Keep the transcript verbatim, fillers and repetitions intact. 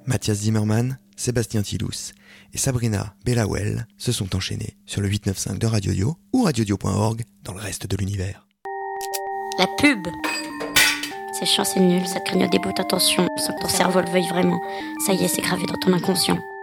Mathias Zimmerman, Sébastien Tilous et Sabrina Bellawell se sont enchaînés sur le huit neuf cinq de Radio Dio ou radiodio point org dans le reste de l'univers. La pub! C'est chiant, c'est nul, ça te grignote des bouts, attention, sans que ton cerveau le veuille vraiment. Ça y est, c'est gravé dans ton inconscient.